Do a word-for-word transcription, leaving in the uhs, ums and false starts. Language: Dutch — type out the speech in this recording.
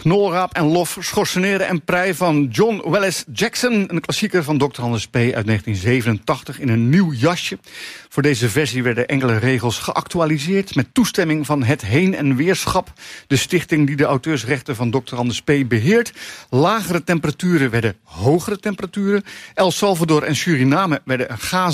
Knolraap en lof, schorseneren en prei van John Wellis Jackson. Een klassieker van dokter Anders P. uit negentien zevenentachtig in een nieuw jasje. Voor deze versie werden enkele regels geactualiseerd met toestemming van het Heen- en Weerschap, de stichting die de auteursrechten van dokter Anders P. beheert. Lagere temperaturen werden hogere temperaturen. El Salvador en Suriname werden Gaza